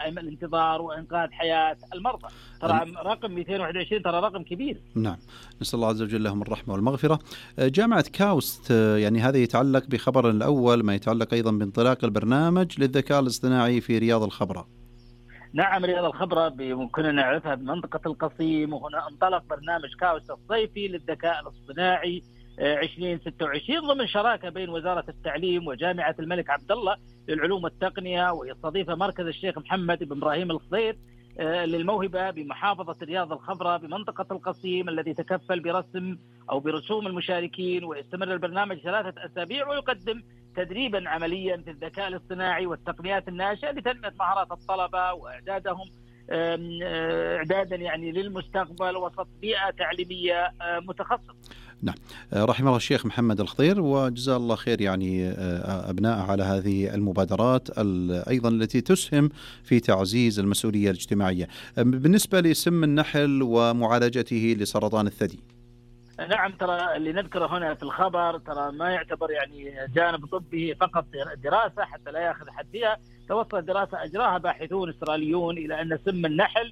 دائم الانتظار وإنقاذ حياة المرضى. ترى رقم 221 ترى رقم كبير. نعم، نسأل الله عز وجل لهم الرحمة والمغفرة. جامعة كاوست، يعني هذا يتعلق بخبر الأول، ما يتعلق أيضا بانطلاق البرنامج للذكاء الاصطناعي في رياض الخبرة. نعم، رياض الخبرة كنا نعرفها بمنطقة القصيم، وهنا انطلق برنامج كاوست الصيفي للذكاء الاصطناعي 2026 ضمن شراكة بين وزارة التعليم وجامعة الملك عبدالله للعلوم والتقنية، ويستضيف مركز الشيخ محمد بن إبراهيم الخضير للموهبة بمحافظة رياض الخبرة بمنطقة القصيم، الذي تكفل برسم أو برسوم المشاركين. ويستمر البرنامج 3 أسابيع ويقدم تدريبا عمليا في الذكاء الاصطناعي والتقنيات الناشئة لتنمية مهارات الطلبة وإعدادهم إعدادا يعني للمستقبل وسط بيئة تعليمية متخصصة. نعم، رحمه الله الشيخ محمد الخضير وجزاه الله خير يعني أبناء على هذه المبادرات أيضا التي تسهم في تعزيز المسؤولية الاجتماعية. بالنسبة لسم النحل ومعالجته لسرطان الثدي، نعم، ترى اللي نذكره هنا في الخبر ترى ما يعتبر يعني جانب طبي فقط دراسة حتى لا يأخذ حد فيها. توصلت دراسة أجراها باحثون إسرائيليون إلى أن سم النحل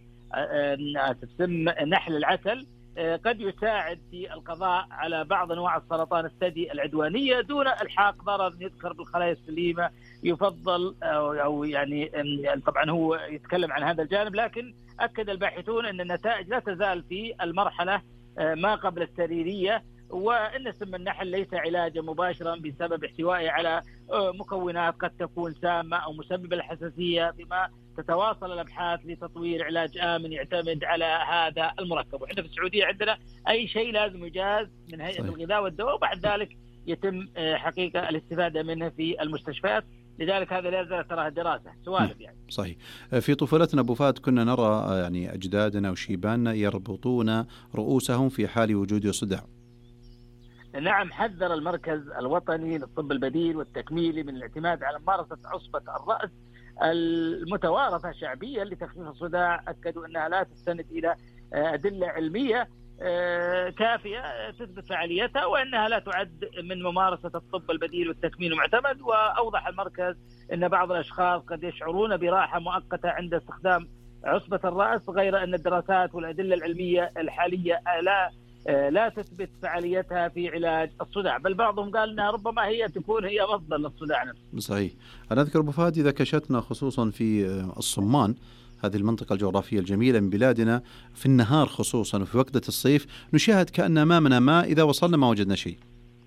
سم نحل العسل قد يساعد في القضاء على بعض أنواع السرطان الثدي العدوانية دون إلحاق ضرر يذكر بالخلايا السليمة. يفضل أو يعني طبعا هو يتكلم عن هذا الجانب، لكن أكد الباحثون أن النتائج لا تزال في المرحلة ما قبل السريرية، وأن سم النحل ليس علاجا مباشرا بسبب احتوائه على مكونات قد تكون سامة أو مسببة للحساسية، بما تتواصل الأبحاث لتطوير علاج آمن يعتمد على هذا المركب. وإحنا في السعودية عندنا أي شيء لازم يجاز من هيئة الغذاء والدواء، وبعد ذلك يتم حقيقة الاستفادة منه في المستشفيات. لذلك هذا لا زال تراها دراسة سوالف يعني. صحيح. في طفولتنا أبو فهد كنا نرى يعني أجدادنا وشيباننا يربطون رؤوسهم في حال وجود صداع. نعم، حذر المركز الوطني للطب البديل والتكميلي من الاعتماد على ممارسة عصبة الرأس المتوارثة شعبيا لتخفيف الصداع. أكدوا أنها لا تستند إلى أدلة علمية كافية تثبت فعاليتها، وأنها لا تعد من ممارسة الطب البديل والتكميل المعتمد. وأوضح المركز أن بعض الأشخاص قد يشعرون براحة مؤقتة عند استخدام عصبة الرأس، غير أن الدراسات والأدلة العلمية الحالية لا تثبت فعاليتها في علاج الصداع، بل بعضهم قال أنها ربما تكون هي مصدر للصداع نفسه. صحيح. أنا أذكر أبو فهد إذا كشتنا خصوصا في الصمان، هذه المنطقة الجغرافية الجميلة من بلادنا، في النهار خصوصا وفي وقت الصيف نشاهد كأن أمامنا ماء إذا وصلنا ما وجدنا شيء.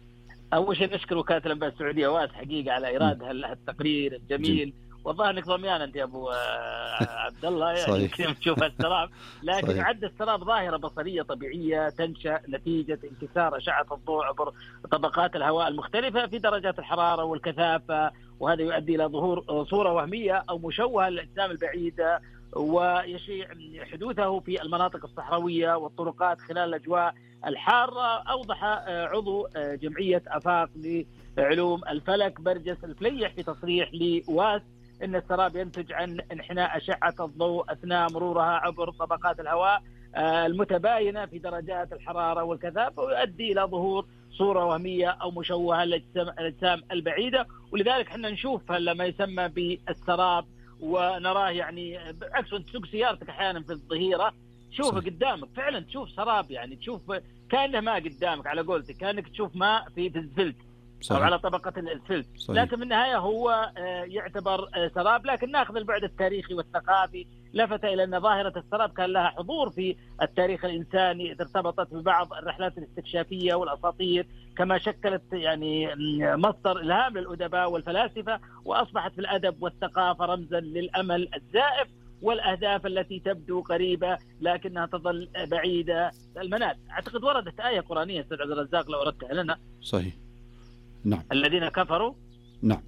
أول شيء نشكر وكالة الأنباء السعودية واس حقيقة على إيراد التقرير الجميل. والله انك ضميان انت يا ابو عبد الله، يعني يمكن تشوف السراب، لكن يعد السراب ظاهره بصريه طبيعيه تنشا نتيجه انكسار اشعه الضوء عبر طبقات الهواء المختلفه في درجات الحراره والكثافه، وهذا يؤدي الى ظهور صوره وهميه او مشوهه للاجسام البعيده، ويشيع حدوثه في المناطق الصحراويه والطرقات خلال الاجواء الحاره. اوضح عضو جمعيه افاق لعلوم الفلك برجس الفليح في تصريح لواس إن السراب ينتج عن انحناء أشعة الضوء أثناء مرورها عبر طبقات الهواء المتباينة في درجات الحرارة والكثافة، ويؤدي إلى ظهور صورة وهمية أو مشوهة للأجسام البعيدة. ولذلك احنا نشوف ما يسمى بالسراب ونراه، يعني عكس أنت تسوق سيارتك أحيانا في الظهيرة تشوفه قدامك فعلا تشوف سراب، يعني تشوف كأنه ماء قدامك على قولتك، كأنك تشوف ماء في الزفلت أو على طبقة الأسفلت، لكن في النهاية هو يعتبر سراب. لكن ناخذ البعد التاريخي والثقافي، لفت إلى أن ظاهرة السراب كان لها حضور في التاريخ الإنساني، ارتبطت ببعض الرحلات الاستكشافية والأساطير، كما شكلت يعني مصدر إلهام للأدباء والفلاسفة، وأصبحت في الأدب والثقافة رمزا للأمل الزائف والأهداف التي تبدو قريبة لكنها تظل بعيدة المنال. أعتقد وردت آية قرآنية أستاذ عبد الرزاق لو أردت لنا. صحيح. نعم. الذين كفروا. نعم.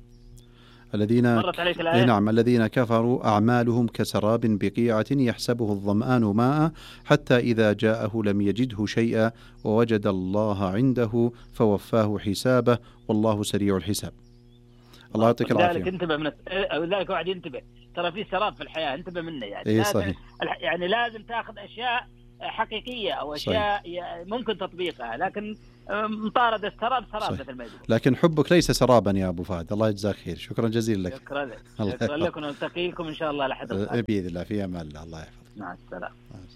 الذين كفروا أعمالهم كسراب بقيعة يحسبه الظمآن ماء حتى إذا جاءه لم يجده شيئا ووجد الله عنده فوفاه حسابه والله سريع الحساب. الله يعطيك العافية. لذلك انتبه لذلك واحد ينتبه، ترى في سراب في الحياة، انتبه منه يعني. صحيح. يعني لازم تأخذ أشياء حقيقية أو أشياء صحيح. ممكن تطبيقها، لكن مطارد السراب سراب مثل ما يقول. لكن حبك ليس سرابا يا أبو فهد. الله يجزاك خير، شكرا جزيلا لك. شكرا لكم، ونلتقيكم إن شاء الله على حد بإذن الله، في أمان الله. الله يحفظك. مع السلامة.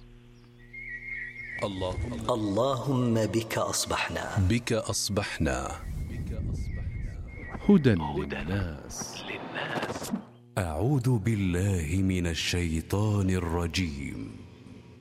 اللهم بك أصبحنا هدى للناس. أعوذ بالله من الشيطان الرجيم.